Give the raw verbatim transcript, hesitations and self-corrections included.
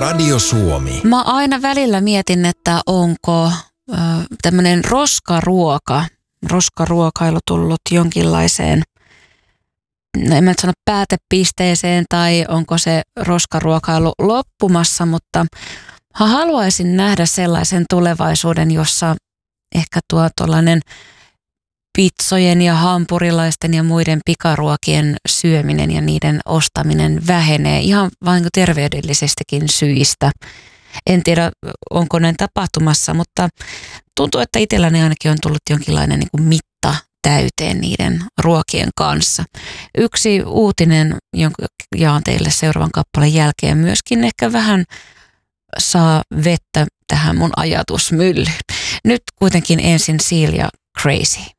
Radio Suomi. Mä aina välillä mietin, että onko ö, tämmöinen roskaruoka, roskaruokailu tullut jonkinlaiseen, no en mä nyt sano päätepisteeseen, tai onko se roskaruokailu loppumassa, mutta haluaisin nähdä sellaisen tulevaisuuden, jossa ehkä tuo tuollainen pitsojen ja hampurilaisten ja muiden pikaruokien syöminen ja niiden ostaminen vähenee ihan vain terveydellisestikin syistä. En tiedä, onko näin tapahtumassa, mutta tuntuu, että itselläni ainakin on tullut jonkinlainen niin kuin mitta täyteen niiden ruokien kanssa. Yksi uutinen, jonka jaan teille seuraavan kappaleen jälkeen, myöskin ehkä vähän saa vettä tähän mun ajatusmyllyyn. Nyt kuitenkin ensin Seal ja Crazy.